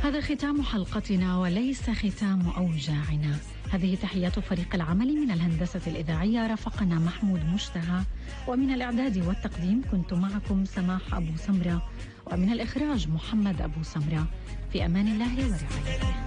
هذا ختام حلقتنا وليس ختام أوجاعنا. هذه تحيات فريق العمل من الهندسة الإذاعية، رافقنا محمود مشتهى، ومن الإعداد والتقديم كنت معكم سماح أبو سمرة، ومن الإخراج محمد أبو سمرة. في أمان الله ورعايته.